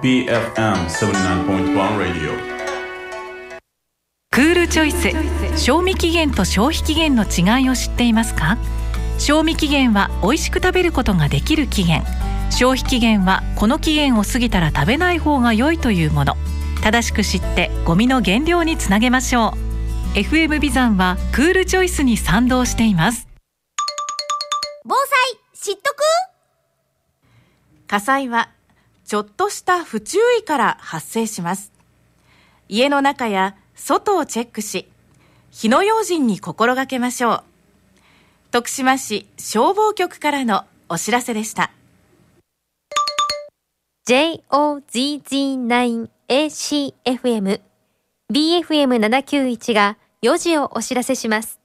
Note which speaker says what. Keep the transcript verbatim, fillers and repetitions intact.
Speaker 1: ビーエフエムセブンティナインポイントワン Radio。
Speaker 2: クールチョイス。賞味期限と消費期限の違いを知っていますか？賞味期限は美味しく食べることができる期限、消費期限はこの期限を過ぎたら食べない方が良いというもの。正しく知ってゴミの減量につなげましょう。 エフエム ビザンはクールチョイスに賛同しています。
Speaker 3: 防災知っとく？火災はちょっとした不注意から発生します。家の中や外をチェックし、火の用心に心がけましょう。徳島市消防局からのお知らせでした。
Speaker 4: ジェイオーズーズーナインエーシーエフエム ビーエフエムななきゅういち がよじをお知らせします。